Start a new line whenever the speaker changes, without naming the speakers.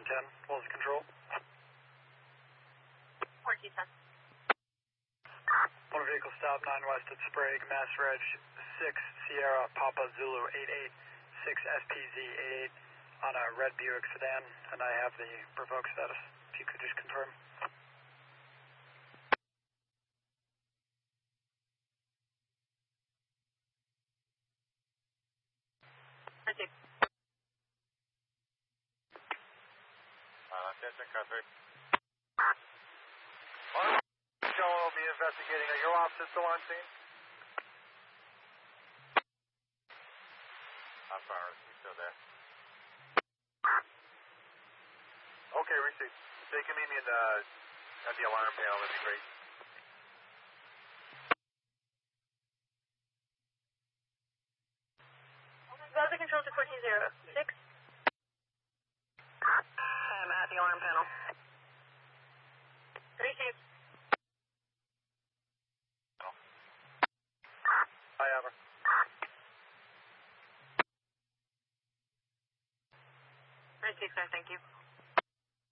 1410, what was control?
1410.
Motor vehicle stop 9 west at Sprague, Mass Reg 6 Sierra Papa Zulu 88 6 SPZ 88 on a red Buick sedan, and I have the provoke status. If you could just confirm.
Thank you.
Attention country. Joe will be investigating. Are your officers still on scene? I'm sorry, he's still there. Okay, received. So you can meet me at the alarm panel, that'd be great.
Browser control to 1406. I'm at the alarm panel. Received.
Hi, Amber.
Received, sir. Thank you.